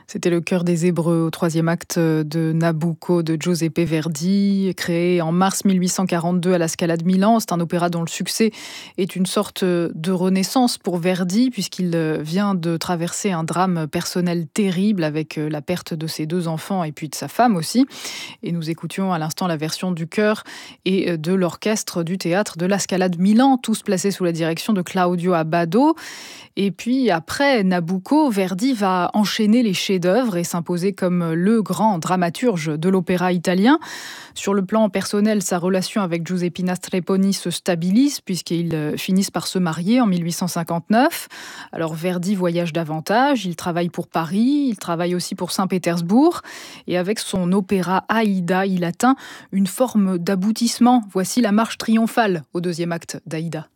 C'était le Chœur des Hébreux au troisième acte de Nabucco de Giuseppe Verdi, créé en mars 1842 à la Scala de Milan. C'est un opéra dont le succès est une sorte de renaissance pour Verdi, puisqu'il vient de traverser un drame personnel terrible avec la perte de ses 2 enfants et puis de sa femme aussi. Et nous écoutions à l'instant la version du chœur et de l'orchestre du théâtre de la Scala de Milan, tous placés sous la direction de Claudio Abbado. Et puis après Nabucco, Verdi va enchaîner les chefs-d'œuvre et s'imposer comme le grand dramaturge de l'opéra italien. Sur le plan personnel, sa relation avec Giuseppina Strepponi se stabilise puisqu'ils finissent par se marier en 1859. Alors Verdi voyage davantage, il travaille pour Paris, il travaille aussi pour Saint-Pétersbourg. Et avec son opéra Aïda, il atteint une forme d'aboutissement. Voici la marche triomphale au deuxième acte d'Aïda.